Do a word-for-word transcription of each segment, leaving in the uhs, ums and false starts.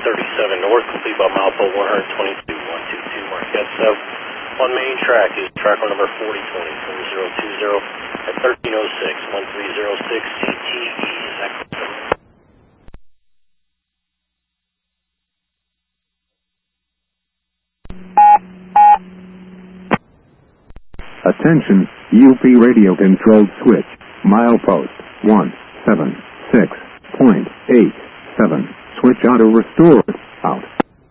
thirty-seven north, complete by milestone one twenty-two, one two two, Marquette Sub. On main track is track number forty twenty, four zero two zero at thirteen oh six, one three zero six C T E. Is that correct? Attention, U P radio controlled switch, milepost one seven six point eight seven, switch auto restored, out.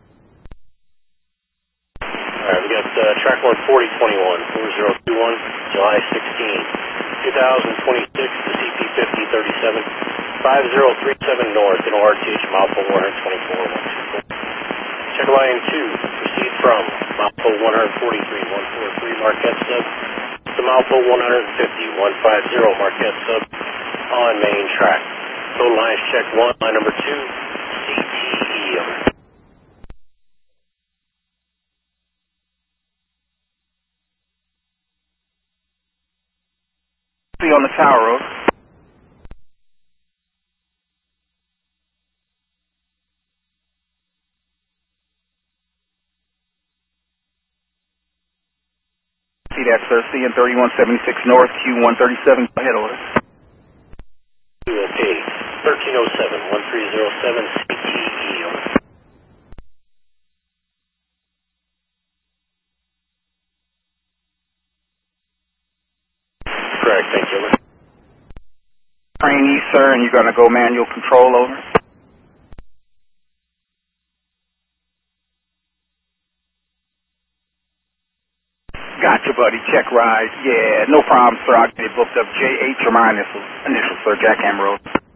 Alright, we got uh, track one forty twenty-one, four zero two one, July sixteenth, twenty twenty-six, to C P fifty thirty-seven, five zero three seven north, in R T H, milestone one twenty-four, one two four. Check line two, proceed from milestone one forty-three, one forty-three, Marquette Sub, to milestone one fifty, one fifty, Marquette Sub, on main track. Total lines check one, line number two, C T E. See on the tower road. See that, sir. C N thirty-one seventy-six north, Q one thirty-seven. Go ahead, order. Okay, thirteen oh seven, one three zero seven C T E. Over. Correct, thank you. Over. Train east, sir, and you're going to go manual control, over. Gotcha, buddy. Check ride. Yeah, no problem, sir. I'll get it booked up. J H or my initials, initials, sir. Jackhammer Road.